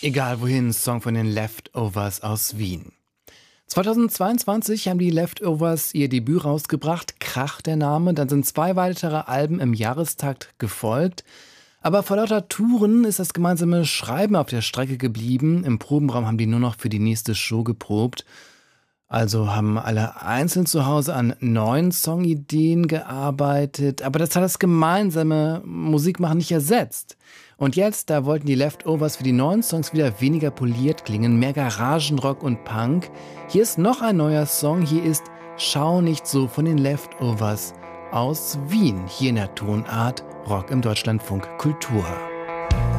Egal wohin, Song von den Leftovers aus Wien. 2022 haben die Leftovers ihr Debüt rausgebracht, Krach der Name, dann sind 2 weitere Alben im Jahrestakt gefolgt. Aber vor lauter Touren ist das gemeinsame Schreiben auf der Strecke geblieben. Im Probenraum haben die nur noch für die nächste Show geprobt. Also haben alle einzeln zu Hause an neuen Songideen gearbeitet. Aber das hat das gemeinsame Musikmachen nicht ersetzt. Und jetzt, da wollten die Leftovers für die neuen Songs wieder weniger poliert klingen, mehr Garagenrock und Punk. Hier ist noch ein neuer Song, hier ist Schau nicht so von den Leftovers aus Wien, hier in der Tonart Rock im Deutschlandfunk Kultur.